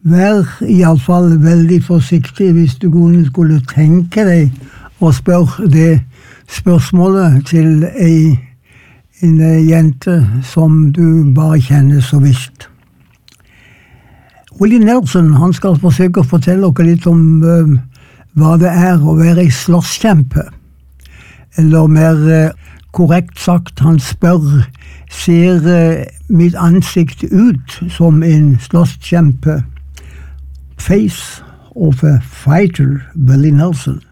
Vær I alle fall veldig forsiktig hvis du skulle tenke deg å spørre det spørsmålet til en jente som du bare kjenner så vidt. Willie Nelson, han skal forsøke å fortelle dere litt om hva det å være en slåsskjempe. Eller mer korrekt sagt, han spør, ser mitt ansikt ut som en slåsskjempe? Face of a fighter, Willie Nelson.